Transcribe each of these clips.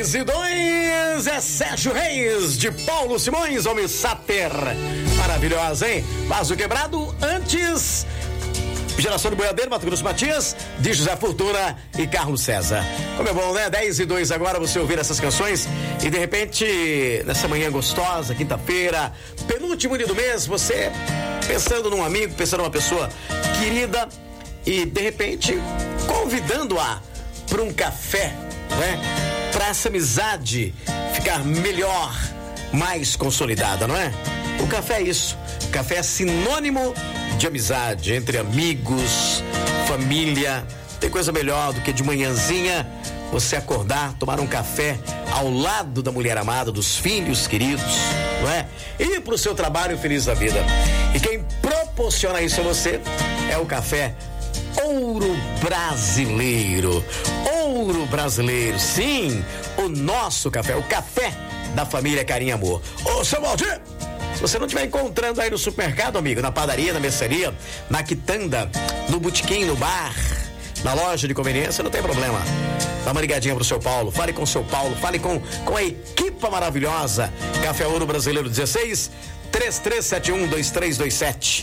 10:02, é Sérgio Reis de Paulo Simões, homem Sater. Maravilhosa, hein? Vaso Quebrado, antes Geração do Boiadeiro, Mato Grosso Matias, de José Fortuna e Carlos César. Como é bom, né? 10:02 agora você ouvir essas canções e de repente, nessa manhã gostosa, quinta-feira, penúltimo dia do mês, você pensando num amigo, pensando numa pessoa querida e de repente convidando-a para um café, né? Para essa amizade ficar melhor, mais consolidada, não é? O café é isso. O café é sinônimo de amizade entre amigos, família. Tem coisa melhor do que de manhãzinha você acordar, tomar um café ao lado da mulher amada, dos filhos queridos, não é? Ir pro seu trabalho feliz da vida. E quem proporciona isso a você é o café Ouro Brasileiro. Ouro Brasileiro, sim, o nosso café, o café da família Carinho e Amor. Ô, seu Valdir, se você não estiver encontrando aí no supermercado, amigo, na padaria, na mercearia, na quitanda, no botequim, no bar, na loja de conveniência, não tem problema. Dá uma ligadinha pro seu Paulo, fale com o seu Paulo, fale com a equipa maravilhosa. Café Ouro Brasileiro 16 3371-2327.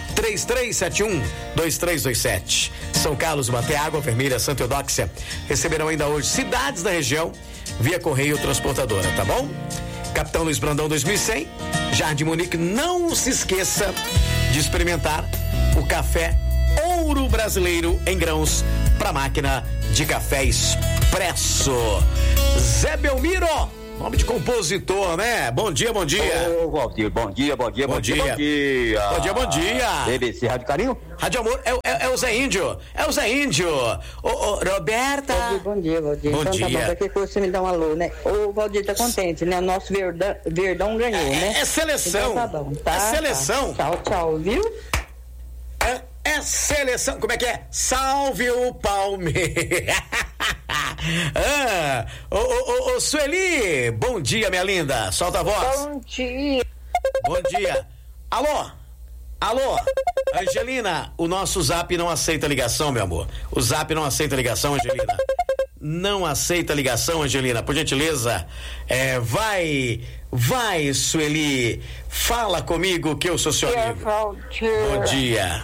3371-2327. São Carlos, Baté, Água Vermelha, Santa Eudóxia receberão ainda hoje cidades da região via correio transportadora, tá bom? Capitão Luiz Brandão 2100, Jardim Munique. Não se esqueça de experimentar o café Ouro Brasileiro em grãos para máquina de café expresso. Zé Belmiro, nome de compositor, né? Bom dia, bom dia. Ô, Valdir, bom dia. Bom dia. BBC Rádio Carinho? Rádio Amor, é o Zé Índio. É o Zé Índio. Ô, Roberta. Bom dia, Valdir. Bom então dia. tá bom, daqui que você me dá um alô, né? O Valdir tá contente, né? O nosso Verdão ganhou, né? É seleção. Então tá bom, tá? É seleção. Tá. Tchau, viu? É seleção. Como é que é? Salve o Palmeiras. Ô, Sueli, bom dia, minha linda. Solta a voz. Bom dia. Bom dia. Alô? Angelina, o nosso zap não aceita ligação, meu amor. O zap não aceita ligação, Angelina. Não aceita ligação, Angelina. Por gentileza, vai, Sueli. Fala comigo que eu sou seu amigo. Bom dia.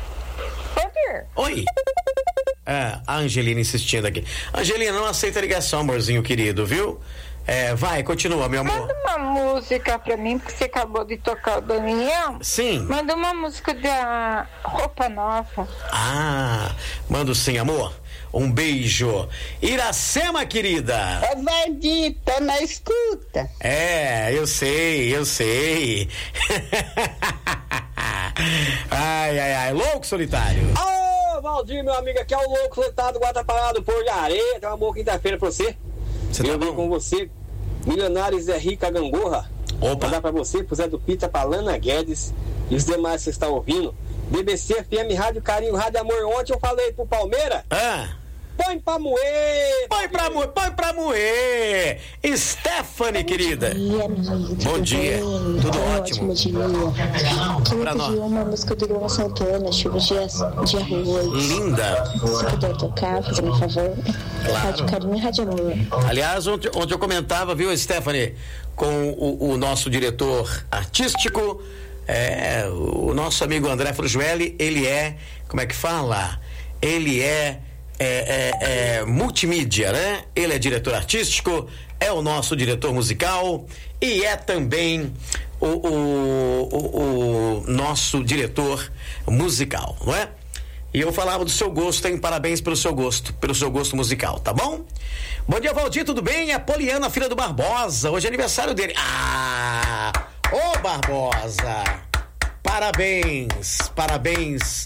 Oi. A Angelina insistindo aqui. Angelina, não aceita ligação, amorzinho querido, viu? Vai, continua, meu amor. Manda uma música pra mim, porque você acabou de tocar o Daniel. Sim. Manda uma música da Roupa Nova. Mando sim, amor. Um beijo. Iracema, querida. Valdir, tá na escuta. Eu sei. Ai, louco solitário. Ô, Valdir, meu amigo, aqui é o louco solitário do Guatapará, Pôr de Areia. Tem uma boa quinta-feira pra você. Eu venho com você, Milionário Zé Rica Gangorra. Opa. Mandar pra você, pro Zé do Pita, pra Lana Guedes e os demais que você está ouvindo. BBC, FM, Rádio Carinho, Rádio Amor. Ontem eu falei pro Palmeiras. Põe pra moer! Põe pra moer! Stephanie, querida. Bom dia. Tudo ótimo. Queria pedir uma música do Luan Santana, Chuva de Arroz. Linda. Se puder tocar, fazendo um favor. Claro. Rádio Carinho e Rádio Amor. Aliás, ontem eu comentava, viu, Stephanie, com o nosso diretor artístico, o nosso amigo André Frujueli. Ele é, como é que fala? Ele é multimídia, né? Ele é diretor artístico, é o nosso diretor musical e é também o nosso diretor musical, não é? E eu falava do seu gosto, hein? Parabéns pelo seu gosto musical, tá bom? Bom dia, Valdir, tudo bem? É a Poliana, filha do Barbosa, hoje é aniversário dele. Ô Barbosa, parabéns.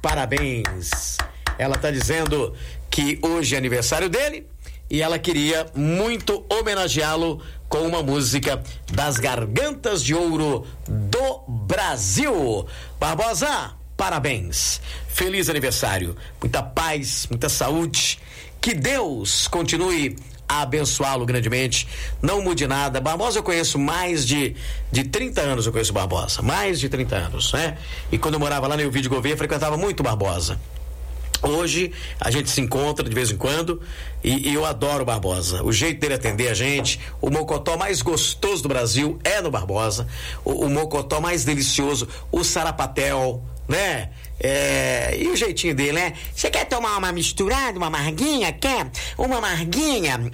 Ela tá dizendo que hoje é aniversário dele e ela queria muito homenageá-lo com uma música das Gargantas de Ouro do Brasil. Barbosa, parabéns. Feliz aniversário. Muita paz, muita saúde. Que Deus continue a abençoá-lo grandemente. Não mude nada. Barbosa eu conheço mais de 30 anos, eu conheço Barbosa. Mais de 30 anos, né? E quando eu morava lá no Elvídio Gouveia, frequentava muito Barbosa. Hoje a gente se encontra de vez em quando e eu adoro o Barbosa. O jeito dele atender a gente, o mocotó mais gostoso do Brasil é no Barbosa. O mocotó mais delicioso, o sarapatel, né? E o jeitinho dele, né? Você quer tomar uma misturada, uma amarguinha? Quer? Uma amarguinha?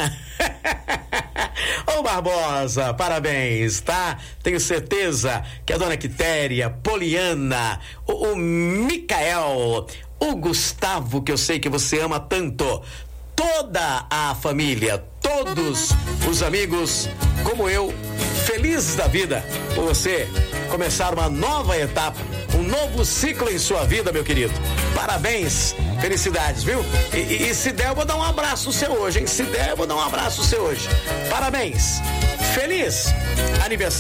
Ô Barbosa, parabéns, tá? Tenho certeza que a dona Quitéria, Poliana, o Micael, o Gustavo, que eu sei que você ama tanto, toda a família, todos os amigos, como eu, felizes da vida por você começar uma nova etapa, um novo ciclo em sua vida, meu querido. Parabéns, felicidades, viu? E se der, eu vou dar um abraço seu hoje, hein? Se der, eu vou dar um abraço seu hoje. Parabéns, feliz aniversário.